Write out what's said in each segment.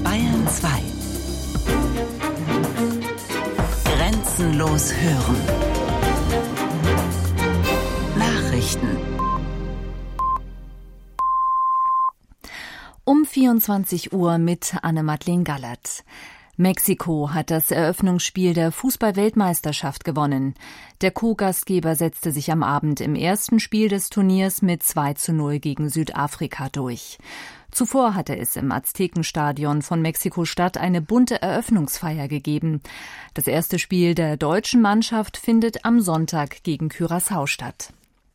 Bayern 2. Grenzenlos hören. Nachrichten. Um 24 Uhr mit Anne-Madeleine Gallert. Mexiko hat das Eröffnungsspiel der Fußball-Weltmeisterschaft gewonnen. Der Co-Gastgeber setzte sich am Abend im ersten Spiel des Turniers mit 2:0 gegen Südafrika durch. Zuvor hatte es im Aztekenstadion von Mexiko-Stadt eine bunte Eröffnungsfeier gegeben. Das erste Spiel der deutschen Mannschaft findet am Sonntag gegen Curaçao statt.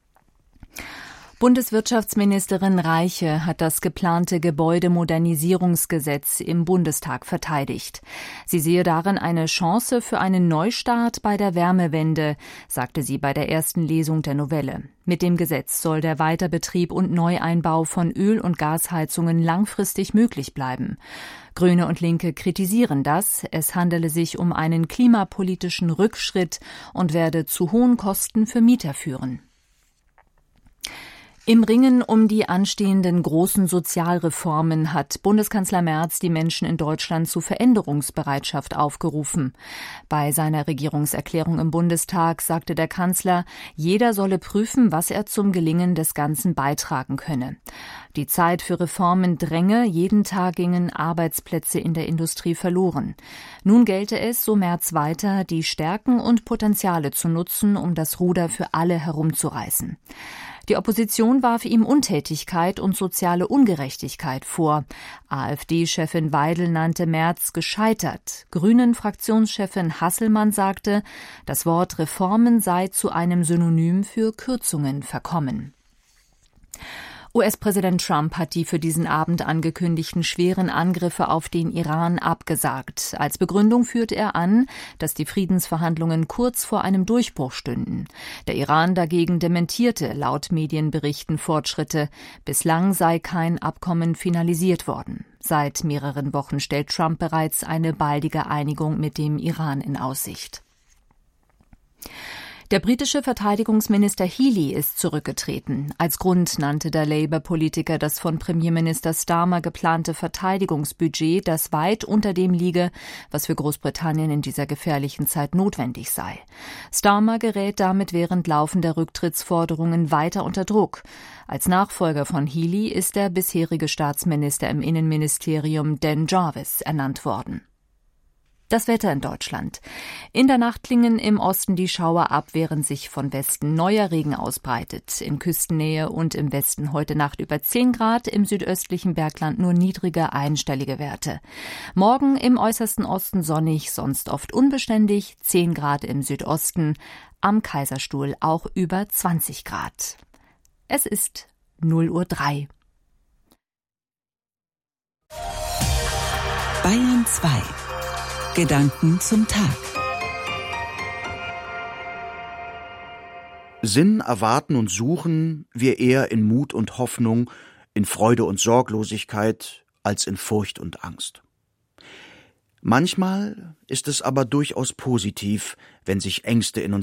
Bundeswirtschaftsministerin Reiche hat das geplante Gebäudemodernisierungsgesetz im Bundestag verteidigt. Sie sehe darin eine Chance für einen Neustart bei der Wärmewende, sagte sie bei der ersten Lesung der Novelle. Mit dem Gesetz soll der Weiterbetrieb und Neueinbau von Öl- und Gasheizungen langfristig möglich bleiben. Grüne und Linke kritisieren das. Es handele sich um einen klimapolitischen Rückschritt und werde zu hohen Kosten für Mieter führen. Im Ringen um die anstehenden großen Sozialreformen hat Bundeskanzler Merz die Menschen in Deutschland zu Veränderungsbereitschaft aufgerufen. Bei seiner Regierungserklärung im Bundestag sagte der Kanzler, jeder solle prüfen, was er zum Gelingen des Ganzen beitragen könne. Die Zeit für Reformen dränge, jeden Tag gingen Arbeitsplätze in der Industrie verloren. Nun gelte es, so Merz weiter, die Stärken und Potenziale zu nutzen, um das Ruder für alle herumzureißen. Die Opposition warf ihm Untätigkeit und soziale Ungerechtigkeit vor. AfD-Chefin Weidel nannte Merz gescheitert. Grünen-Fraktionschefin Hasselmann sagte, das Wort Reformen sei zu einem Synonym für Kürzungen verkommen. US-Präsident Trump hat die für diesen Abend angekündigten schweren Angriffe auf den Iran abgesagt. Als Begründung führte er an, dass die Friedensverhandlungen kurz vor einem Durchbruch stünden. Der Iran dagegen dementierte laut Medienberichten Fortschritte. Bislang sei kein Abkommen finalisiert worden. Seit mehreren Wochen stellt Trump bereits eine baldige Einigung mit dem Iran in Aussicht. Der britische Verteidigungsminister Healey ist zurückgetreten. Als Grund nannte der Labour-Politiker das von Premierminister Starmer geplante Verteidigungsbudget, das weit unter dem liege, was für Großbritannien in dieser gefährlichen Zeit notwendig sei. Starmer gerät damit während laufender Rücktrittsforderungen weiter unter Druck. Als Nachfolger von Healey ist der bisherige Staatsminister im Innenministerium Dan Jarvis ernannt worden. Das Wetter in Deutschland. In der Nacht klingen im Osten die Schauer ab, während sich von Westen neuer Regen ausbreitet. In Küstennähe und im Westen heute Nacht über 10 Grad, im südöstlichen Bergland nur niedrige einstellige Werte. Morgen im äußersten Osten sonnig, sonst oft unbeständig, 10 Grad im Südosten, am Kaiserstuhl auch über 20 Grad. Es ist 0:03 Uhr. Bayern 2. Gedanken zum Tag. Sinn erwarten und suchen wir eher in Mut und Hoffnung, in Freude und Sorglosigkeit, als in Furcht und Angst. Manchmal ist es aber durchaus positiv, wenn sich Ängste in uns